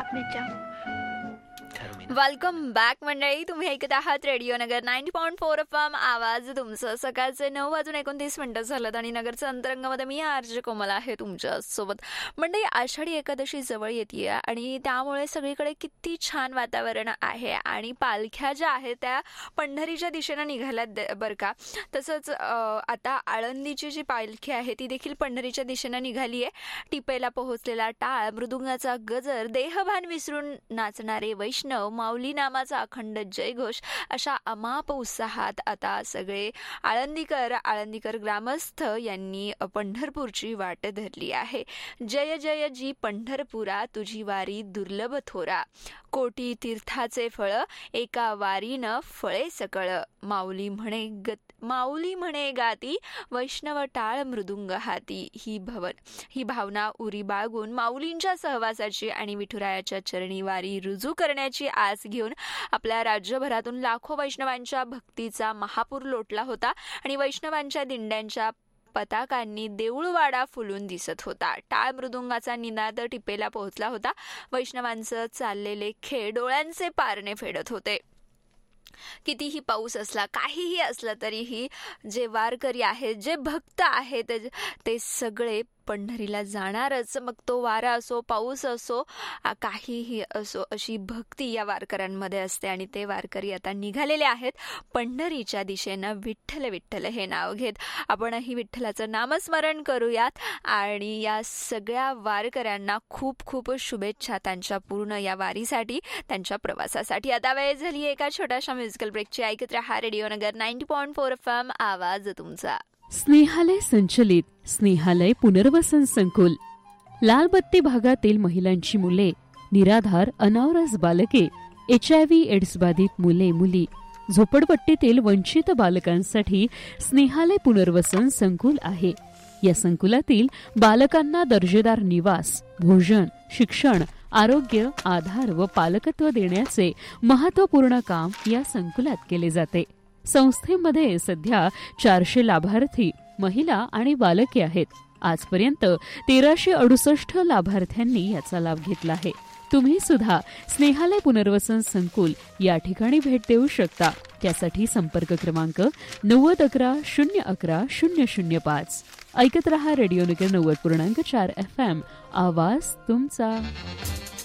स्थापनेच्या. Welcome back मंडळी. तुम्ही ऐकत आहात रेडिओ नगर 90.4 FM. आवाज तुमचं. सकाळचे 9:29 झालं आणि नगरचं अंतरंगामध्ये मी आरजे कोमल आहे तुमच्या सोबत. मंडळी, आषाढी एकादशी जवळ येते आणि त्यामुळे सगळीकडे किती छान वातावरण आहे आणि पालख्या ज्या आहेत त्या पंढरीच्या दिशेनं निघाल्यात बरं का. तसंच आता आळंदीची जी पालखी आहे ती देखील पंढरीच्या दिशेनं निघाली आहे. टिपेला पोहोचलेला टाळ, मृदुंगाचा गजर, देहभान विसरून नाचणारे वैष्णव, माऊली नामाचा अखंड जयघोष अशा अमाप उत्साहात आता सगळे आळंदीकर ग्रामस्थ यांनी पंढरपूरची वाट धरली आहे. जय जय जी पंढरपुरा, तुझी वारी दुर्लभ थोरा, कोटी तीर्थाचे फळ, एका वारीनं फळे सकळ, माऊली म्हणे गाती, वैष्णव टाळ मृदुंग हाती. ही भावना उरी बाळगून माऊलींच्या सहवासाची आणि विठुरायाच्या चरणी वारी रुजू करण्याची आस घेऊन आपल्या राज्यभरातून लाखो वैष्णवांच्या भक्तीचा महापूर लोटला होता आणि वैष्णवांच्या दिंड्यांच्या पताकांनी देऊळवाडा फुलून दिसत होता. टाळ मृदुंगाचा निनाद टिपेला पोहोचला होता. वैष्णवांचं चाललेले खेळ डोळ्यांचे पारणे फेडत होते. कितीही पाऊस असला, काहीही असलं तरीही जे वारकरी आहेत, जे भक्त आहेत, ते सगळे पंढरीला जाणारच. मग तो वारा असो, पाऊस असो, काहीही असो, अशी भक्ती या वारकऱ्यांमध्ये असते आणि ते वारकरी आता निघालेले आहेत पंढरीच्या दिशेनं विठ्ठल विठ्ठल हे नाव घेत. आपणही विठ्ठलाचं नामस्मरण करूयात आणि या सगळ्या वारकऱ्यांना खूप खूप शुभेच्छा त्यांच्या पूर्ण या वारीसाठी, त्यांच्या प्रवासासाठी. आता वेळ झाली एका छोट्याशा म्युझिकल ब्रेकची. ऐकत रहा रेडिओ नगर 90.4 FM. आवाज तुमचा. स्नेहालय संचलित स्नेहालय पुनर्वसन संकुल. लालबत्ती भागातील महिलांची मुले, निराधार अनावरस बालके, HIV एड्स बाधित मुले मुली, झोपडपट्टीतील वंचित बालकांसाठी स्नेहालय पुनर्वसन संकुल आहे. या संकुलातील बालकांना दर्जेदार निवास, भोजन, शिक्षण, आरोग्य, आधार व पालकत्व देण्याचे महत्त्वपूर्ण काम या संकुलात केले जाते. संस्थेमध्ये सध्या 400 लाभार्थी महिला आणि बालके आहेत. आजपर्यंत 1368 लाभार्थ्यांनी याचा लाभ घेतला आहे. तुम्ही सुद्धा स्नेहालय पुनर्वसन संकुल या ठिकाणी भेट देऊ शकता. त्यासाठी संपर्क क्रमांक 9011-011-005. ऐकत रहा रेडिओ नगर 90.4 FM. आवाज तुमचा.